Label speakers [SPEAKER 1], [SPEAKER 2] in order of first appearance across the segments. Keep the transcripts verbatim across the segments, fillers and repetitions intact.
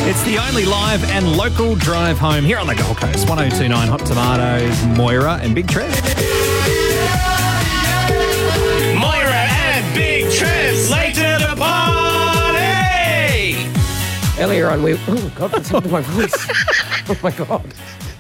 [SPEAKER 1] It's the only live and local drive home here on the Gold Coast. one oh two point nine Hot Tomatoes, Moira and Big Trev.
[SPEAKER 2] Moira and Big Trev, late to the party!
[SPEAKER 3] Earlier on, we... Oh, God, what's happened to my voice? Oh, my God.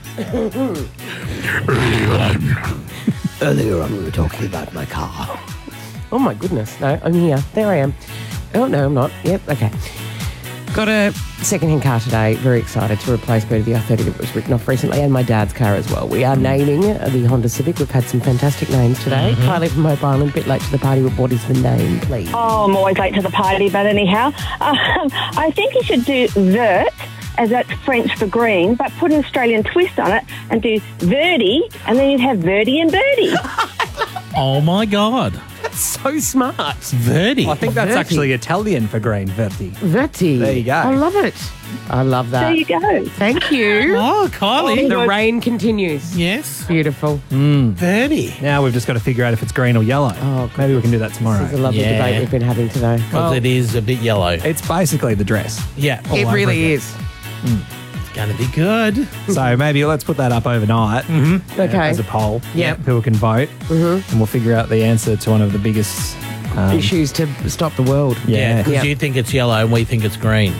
[SPEAKER 3] Earlier on, we were talking about my car. Oh, my goodness. No, I'm here. There I am. Oh, no, I'm not. Yep, okay. Got a second-hand car today. Very excited to replace both the R thirty that was written off recently and my dad's car as well. We are naming the Honda Civic. We've had some fantastic names today. Mm-hmm. Kylie from Hope Island, a bit late to the party. What is the name, please?
[SPEAKER 4] Oh, I'm always late to the party, but anyhow. Um, I think you should do Vert, as that's French for green, but put an Australian twist on it and do Verdi, and then you'd have Verdi and Birdie.
[SPEAKER 2] Oh, my God.
[SPEAKER 3] That's so smart.
[SPEAKER 2] Verdi.
[SPEAKER 1] Well, I think that's
[SPEAKER 3] Verdi.
[SPEAKER 1] actually Italian for green, Verdi.
[SPEAKER 3] Verdi.
[SPEAKER 1] There you go.
[SPEAKER 3] I love it. I love that.
[SPEAKER 4] There you go.
[SPEAKER 3] Thank you.
[SPEAKER 2] Oh, Kylie.
[SPEAKER 3] The rain continues.
[SPEAKER 2] Yes.
[SPEAKER 3] Beautiful.
[SPEAKER 2] Verdi.
[SPEAKER 1] Now we've just got to figure out if it's green or yellow.
[SPEAKER 3] Oh,
[SPEAKER 1] Maybe we can do that tomorrow.
[SPEAKER 3] This is a lovely
[SPEAKER 2] Yeah.
[SPEAKER 3] debate we've been having today.
[SPEAKER 2] Because it is a bit yellow.
[SPEAKER 1] It's basically the dress.
[SPEAKER 2] Yeah.
[SPEAKER 3] It
[SPEAKER 1] over
[SPEAKER 3] really
[SPEAKER 1] again.
[SPEAKER 3] is.
[SPEAKER 2] It's going to be good.
[SPEAKER 1] So maybe let's put that up overnight
[SPEAKER 3] Okay.
[SPEAKER 1] as a poll.
[SPEAKER 3] Yep.
[SPEAKER 1] People can vote, and we'll figure out the answer to one of the biggest um,
[SPEAKER 3] Issues to stop the world.
[SPEAKER 2] Yeah, because
[SPEAKER 3] Yeah.
[SPEAKER 2] you think it's yellow and we think it's green.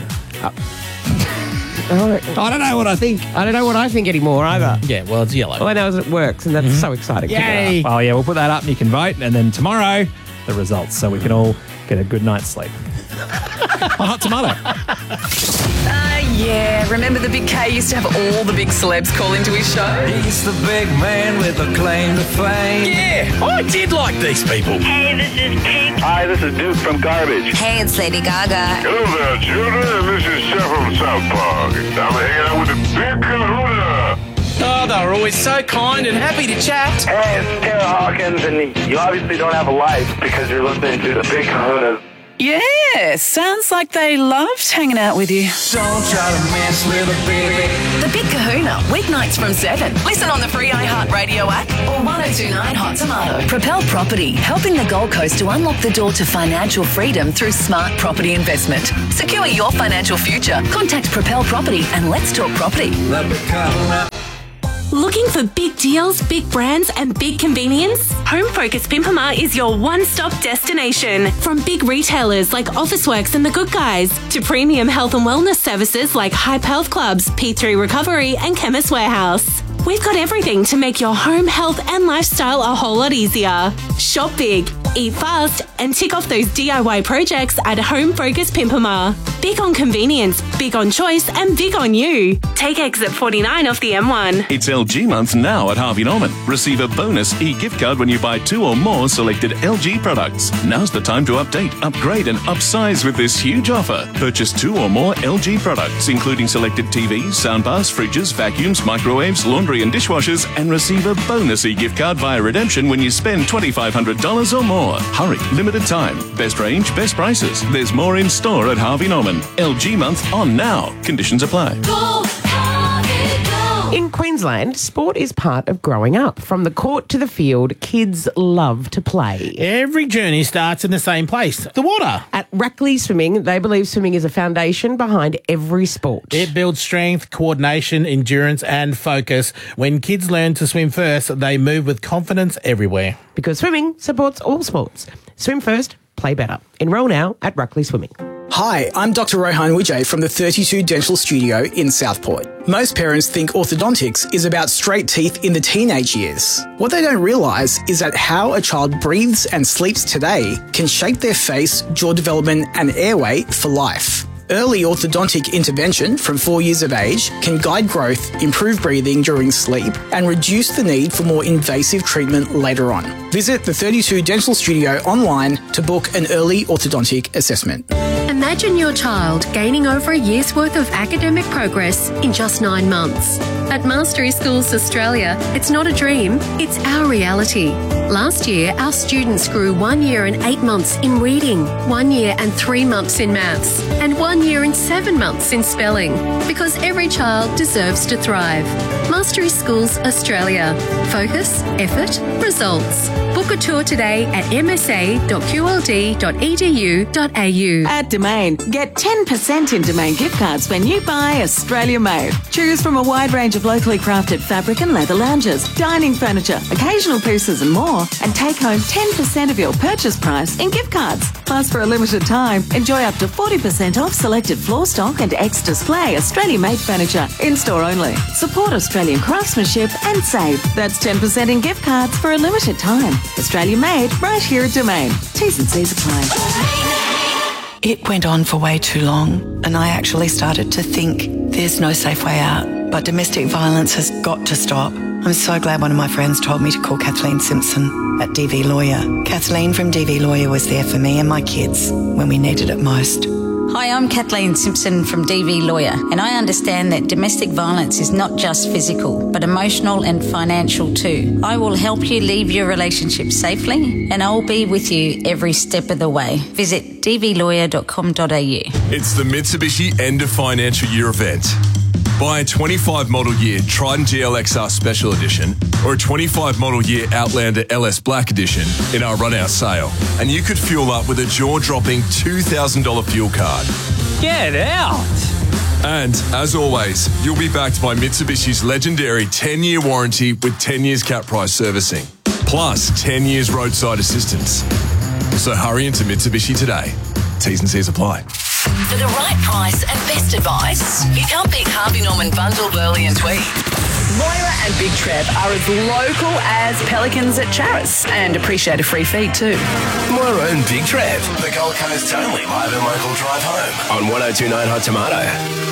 [SPEAKER 3] Oh,
[SPEAKER 1] I don't know what I think.
[SPEAKER 3] I don't know what I think anymore either.
[SPEAKER 2] Yeah, well, it's yellow.
[SPEAKER 3] All I know is it works, and that's so exciting.
[SPEAKER 2] Yay!
[SPEAKER 1] Well, yeah, we'll put that up and you can vote, and then tomorrow the results, so we can all get a good night's sleep. On Hot Tomato.
[SPEAKER 5] Uh, yeah. Remember the Big K used to have all the big celebs call into his show?
[SPEAKER 6] He's the big man with a claim to fame.
[SPEAKER 2] Yeah, I did like these people.
[SPEAKER 7] Hey, this is Pink.
[SPEAKER 8] Hi, this is Duke from Garbage.
[SPEAKER 7] Hey, it's Lady Gaga.
[SPEAKER 8] Hello there, children. This is Chef from South Park. I'm hanging out with the Big Kahuna.
[SPEAKER 2] Oh, they were always so kind and happy to chat.
[SPEAKER 8] Hey, it's Taylor Hawkins, and you obviously don't have a life because you're listening to the Big Kahuna.
[SPEAKER 5] Yeah, sounds like they loved hanging out with you.
[SPEAKER 6] Don't try to mess with a baby.
[SPEAKER 5] The Big Kahuna, weeknights from seven. Listen on the free iHeartRadio app or one oh two point nine Hot Tomato. Propel Property, helping the Gold Coast to unlock the door to financial freedom through smart property investment. Secure your financial future. Contact Propel Property and let's talk property.
[SPEAKER 6] The big Kahuna.
[SPEAKER 9] Looking for big deals, big brands and big convenience? Home Focus Pimpama is your one-stop destination. From big retailers like Officeworks and The Good Guys to premium health and wellness services like Hype Health Clubs, P three Recovery and Chemist Warehouse. We've got everything to make your home, health and lifestyle a whole lot easier. Shop big, eat fast and tick off those D I Y projects at Home Focus Pimpama. Big on convenience, big on choice and big on you. Take exit forty-nine off the M one.
[SPEAKER 10] It's L G month now at Harvey Norman. Receive a bonus e-gift card when you buy two or more selected L G products. Now's the time to update, upgrade and upsize with this huge offer. Purchase two or more L G products, including selected T Vs, soundbars, fridges, vacuums, microwaves, laundry and dishwashers, and receive a bonus e-gift card via redemption when you spend twenty-five hundred dollars or more. Hurry, limited time. Best range, best prices. There's more in store at Harvey Norman. L G month on now. Conditions apply.
[SPEAKER 3] In Queensland, sport is part of growing up. From the court to the field, kids love to play.
[SPEAKER 2] Every journey starts in the same place, the water.
[SPEAKER 3] At Rackley Swimming, they believe swimming is a foundation behind every sport.
[SPEAKER 2] It builds strength, coordination, endurance and focus. When kids learn to swim first, they move with confidence everywhere.
[SPEAKER 3] Because swimming supports all sports. Swim first, play better. Enroll now at Rackley Swimming.
[SPEAKER 11] Hi, I'm Doctor Rohan Wijay from the thirty-two Dental Studio in Southport. Most parents think orthodontics is about straight teeth in the teenage years. What they don't realise is that how a child breathes and sleeps today can shape their face, jaw development and airway for life. Early orthodontic intervention from four years of age can guide growth, improve breathing during sleep, and reduce the need for more invasive treatment later on. Visit the thirty-two Dental Studio online to book an early orthodontic assessment.
[SPEAKER 12] Imagine your child gaining over a year's worth of academic progress in just nine months. At Mastery Schools Australia, it's not a dream, it's our reality. Last year, our students grew one year and eight months in reading, one year and three months in maths, and one year and seven months in spelling, because every child deserves to thrive. Mastery Schools Australia. Focus, effort, results. Book a tour today at m s a dot q l d dot e d u dot a u.
[SPEAKER 13] At Domain, get ten percent in Domain gift cards when you buy Australia Made. Choose from a wide range of locally crafted fabric and leather lounges, dining furniture, occasional pieces and more, and take home ten percent of your purchase price in gift cards. Plus, for a limited time, enjoy up to forty percent off selected floor stock and ex-display Australia Made furniture, in-store only. Support Australian craftsmanship and save. That's ten percent in gift cards for a limited time. Australia Made, right here at Domain. T's and C's apply.
[SPEAKER 14] It went on for way too long, and I actually started to think there's no safe way out. But domestic violence has got to stop. I'm so glad one of my friends told me to call Kathleen Simpson at D V Lawyer. Kathleen from D V Lawyer was there for me and my kids when we needed it most.
[SPEAKER 15] Hi, I'm Kathleen Simpson from D V Lawyer, and I understand that domestic violence is not just physical, but emotional and financial too. I will help you leave your relationship safely, and I'll be with you every step of the way. Visit d v lawyer dot com dot a u.
[SPEAKER 16] It's the Mitsubishi End of Financial Year event. Buy a twenty-five model year Triton G L X R Special Edition or a twenty-five model year Outlander L S Black Edition in our run-out sale, and you could fuel up with a jaw-dropping two thousand dollars fuel card.
[SPEAKER 6] Get out!
[SPEAKER 16] And, as always, you'll be backed by Mitsubishi's legendary ten-year warranty with ten years cap price servicing, plus ten years roadside assistance. So hurry into Mitsubishi today. T's and C's apply.
[SPEAKER 5] For the right price and best advice, you can't beat Harvey Norman Bundle, Burley and Tweed.
[SPEAKER 17] Moira and Big Trev are as local as Pelicans at Charis and appreciate a free feed too.
[SPEAKER 18] Moira and Big Trev, the Gold Coast only live and local drive home on one oh two nine Hot Tomato.